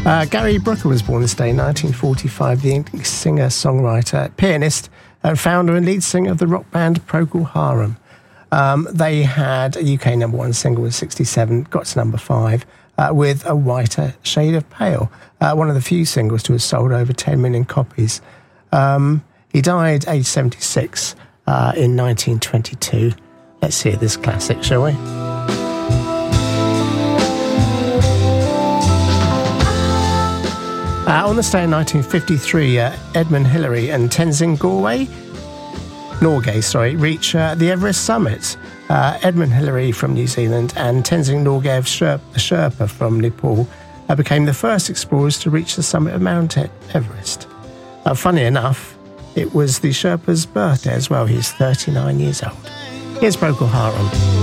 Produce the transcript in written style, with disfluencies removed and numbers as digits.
Gary Brooker was born this day in 1945, the English singer, songwriter, pianist, and founder and lead singer of the rock band Procol Harum. They had a UK number one single with 67, got to number 5, with A Whiter Shade of Pale, one of the few singles to have sold over 10 million copies. He died aged 76 in 1922. Let's hear this classic, shall we? On this day in 1953, Edmund Hillary and Tenzing Norgay reach the Everest summit. Edmund Hillary from New Zealand and Tenzing Norgay, the Sherpa from Nepal, became the first explorers to reach the summit of Mount Everest. Funny enough, it was the Sherpa's birthday as well. He's 39 years old. Here's Procol Harum.